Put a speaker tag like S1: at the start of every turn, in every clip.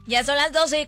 S1: Ya son las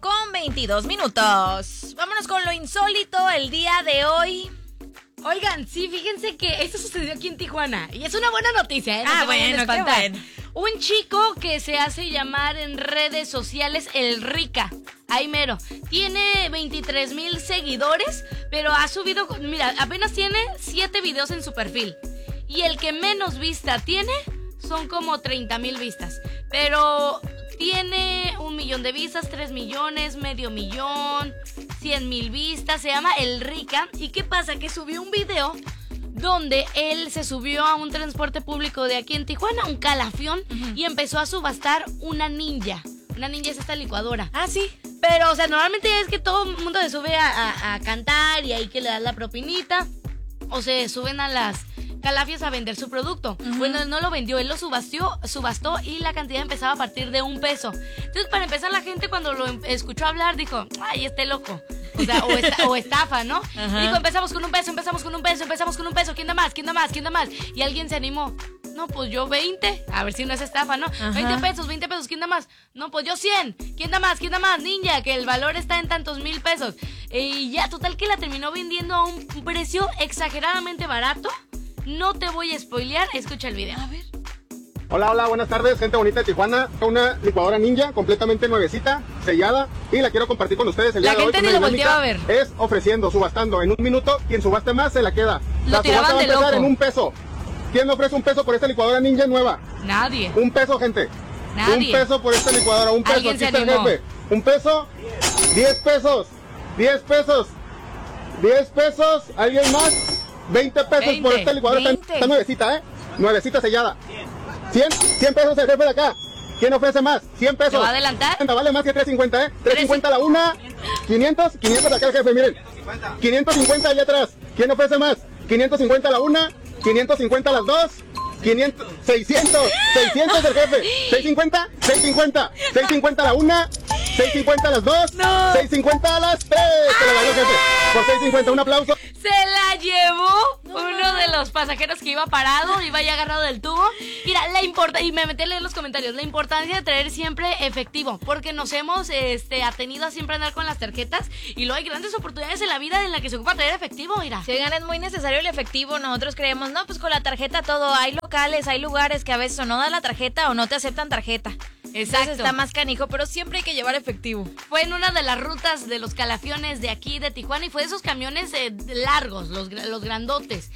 S1: 12:22. Vámonos con lo insólito el día de hoy.
S2: Oigan, sí, fíjense que esto sucedió aquí en Tijuana. Y es una buena noticia, ¿eh?
S1: No bueno, qué bueno.
S2: Un chico que se hace llamar en redes sociales El Rica. Ahí mero. Tiene 23,000 seguidores, pero ha subido... Mira, apenas tiene 7 videos en su perfil. Y el que menos vista tiene son como 30,000 vistas. Pero tiene 1 millón de vistas, 3 millones, medio millón, 100,000 vistas. Se llama El Rica. ¿Y qué pasa? Que subió un video donde él se subió a un transporte público de aquí en Tijuana, un calafión, y empezó a subastar una ninja. Una ninja es esta licuadora.
S1: Ah, sí.
S2: Pero, o sea, normalmente es que todo el mundo se sube a cantar y ahí que le das la propinita. O se suben a las calafias a vender su producto. Bueno, él no lo vendió, él lo subastó y la cantidad empezaba a partir de $1. Entonces, para empezar, la gente cuando lo escuchó hablar dijo, ay, este loco. O sea, o estafa, ¿no? Dijo, empezamos con $1, empezamos con $1. ¿Quién da más? Y alguien se animó. No, pues yo 20. A ver si no es estafa, ¿no? 20 pesos. ¿Quién da más? No, pues yo 100. ¿Quién da más? Ninja, que el valor está en tantos mil pesos. Y ya, total que la terminó vendiendo a un precio exageradamente barato. No te voy a spoilear, escucha el video.
S1: A ver.
S3: Hola, buenas tardes, gente bonita de Tijuana. Una licuadora ninja, completamente nuevecita, sellada, y la quiero compartir con ustedes el día de hoy.
S2: La gente ni lo volteaba a ver.
S3: Es ofreciendo, subastando. En 1 minuto, quien subaste más se la queda.
S2: Lo
S3: la subasta va a empezar
S2: loco.
S3: en $1. ¿Quién me ofrece $1 por esta licuadora ninja nueva?
S2: Nadie.
S3: $1, gente.
S2: Nadie.
S3: $1 por esta licuadora, $1.
S2: Alguien
S3: Aquí
S2: se
S3: está el
S2: animó.
S3: jefe. $1, 10 pesos, 10 pesos, 10 pesos, ¿alguien más? 20 pesos
S2: 20,
S3: por esta licuadora, está nuevecita, nuevecita sellada. 100 pesos el jefe de acá. ¿Quién ofrece más? 100 pesos.
S2: ¿Te va a adelantar?
S3: Vale más que 350, 350 la una. 500 acá el jefe, miren. 550 allá atrás. ¿Quién ofrece más? 550 la una, 550 las dos. 600 el jefe. 650 la una, 650 las dos, 650 las tres. Se la ganó el jefe. Por 650, un aplauso.
S2: Se la llevó uno de los pasajeros que iba parado, iba ya agarrado del tubo. Mira, y me metí a leer los comentarios, la importancia de traer siempre efectivo, porque nos hemos atenido a siempre andar con las tarjetas y luego hay grandes oportunidades en la vida en la que se ocupa traer efectivo, mira.
S1: Si oigan, es muy necesario el efectivo. Nosotros creemos, no, pues con la tarjeta todo. Hay locales, hay lugares que a veces o no dan la tarjeta o no te aceptan tarjeta.
S2: Exacto.
S1: Entonces está más canijo, pero siempre hay que llevar efectivo.
S2: Fue en una de las rutas de los calafiones de aquí de Tijuana y fue de esos camiones largos, los grandotes.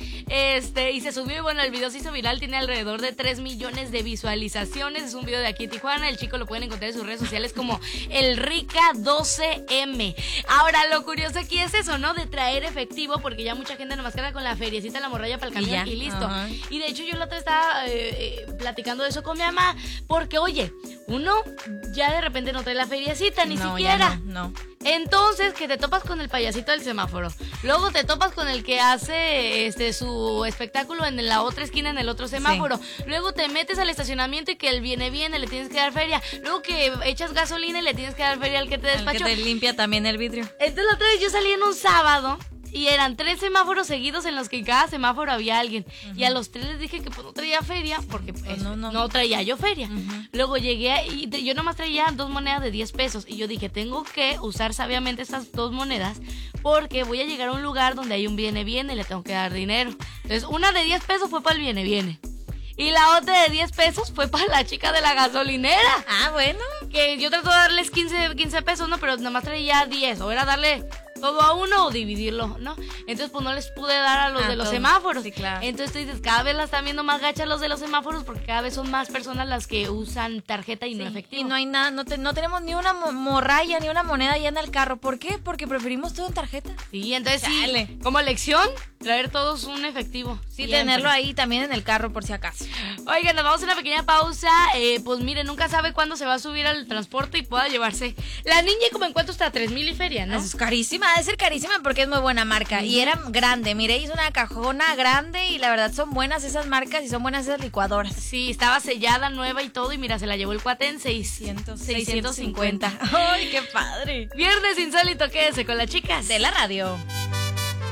S2: Y se subió y bueno, el video se hizo viral, tiene alrededor de 3 millones de visualizaciones. Es un video de aquí de Tijuana, el chico lo pueden encontrar en sus redes sociales como El Rica 12M. Ahora, lo curioso aquí es eso, ¿no? De traer efectivo, porque ya mucha gente nomás queda con la feriecita, la morralla para el camión y listo. Y de hecho yo la otra estaba platicando de eso con mi mamá, porque oye, uno ya de repente no trae la feriecita, ni siquiera.
S1: No.
S2: Entonces, que te topas con el payasito del semáforo. Luego te topas con el que hace su espectáculo en la otra esquina, en el otro semáforo. Sí. Luego te metes al estacionamiento y que él viene, le tienes que dar feria. Luego que echas gasolina y le tienes que dar feria al que te despachó.
S1: El que te limpia también el vidrio.
S2: Entonces la otra vez yo salí en un sábado y eran 3 semáforos seguidos en los que en cada semáforo había alguien. Y a los 3 les dije que pues no traía feria porque pues, no traía yo feria. Luego llegué y yo nomás traía 2 monedas de 10 pesos. Y yo dije, tengo que usar sabiamente estas 2 monedas porque voy a llegar a un lugar donde hay un viene y le tengo que dar dinero. Entonces una de 10 pesos fue para el viene. Y la otra de 10 pesos fue para la chica de la gasolinera.
S1: Ah, bueno.
S2: Que yo trato de darles 15 pesos, ¿no? Pero nomás traía 10. O era darle todo a uno o dividirlo, ¿no? Entonces pues no les pude dar a los de los semáforos.
S1: Sí, claro.
S2: Entonces tú dices, cada vez la están viendo más gachas los de los semáforos porque cada vez son más personas las que usan tarjeta y no efectivo.
S1: Y no hay nada, no tenemos ni una morralla ni una moneda ya en el carro. ¿Por qué? Porque preferimos todo en tarjeta.
S2: Sí, entonces sí, como lección, traer todos un efectivo.
S1: Sí, tenerlo ahí también en el carro por si acaso.
S2: Oigan, nos vamos a una pequeña pausa. Pues miren, nunca sabe cuándo se va a subir al transporte y pueda llevarse la ninja, como en cuánto está, 3,000 y feria, ¿no?
S1: Es carísima, debe ser carísima porque es muy buena marca. Y era grande, mire, hizo una cajona grande y la verdad son buenas esas marcas y son buenas esas licuadoras.
S2: Sí, estaba sellada, nueva y todo, y mira, se la llevó el cuate en 650.
S1: ¡Ay, qué padre!
S2: Viernes insólito, quédese con las chicas
S1: de la radio.